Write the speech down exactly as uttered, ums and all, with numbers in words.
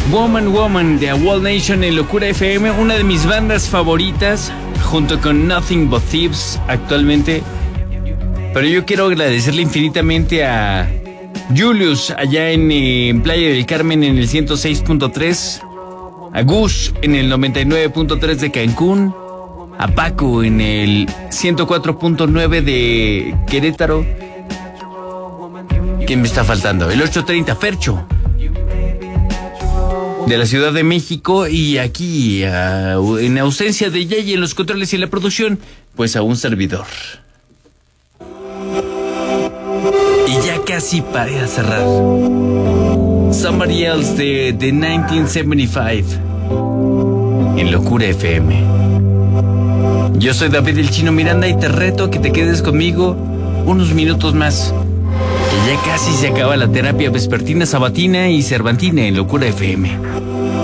Woman Woman de A Wall Nation en Locura F M, una de mis bandas favoritas, junto con Nothing But Thieves actualmente. Pero yo quiero agradecerle infinitamente a Julius allá en, en Playa del Carmen en el ciento seis punto tres, a Gus en el noventa y nueve punto tres de Cancún, a Paco en el ciento cuatro punto nueve de Querétaro. ¿Quién me está faltando? El ochocientos treinta, Fercho, de la Ciudad de México. Y aquí, uh, en ausencia de Yeye en los controles y en la producción, pues a un servidor. Y ya casi para cerrar, Somebody Else de, de mil novecientos setenta y cinco en Locura F M. Yo soy David el Chino Miranda y te reto a que te quedes conmigo unos minutos más, que ya casi se acaba la terapia vespertina, sabatina y cervantina en Locura F M.